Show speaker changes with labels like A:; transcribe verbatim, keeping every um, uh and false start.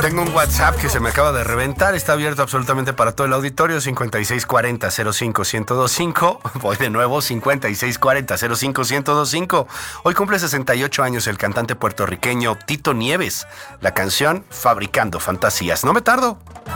A: Tengo un WhatsApp que se me acaba de reventar. Está abierto absolutamente para todo el auditorio. cincuenta y seis cuarenta cero cinco ciento veinticinco. Voy de nuevo. cincuenta y seis cuarenta cero cinco ciento veinticinco. Hoy cumple sesenta y ocho años el cantante puertorriqueño Tito Nieves. La canción Fabricando Fantasías. No me tardo.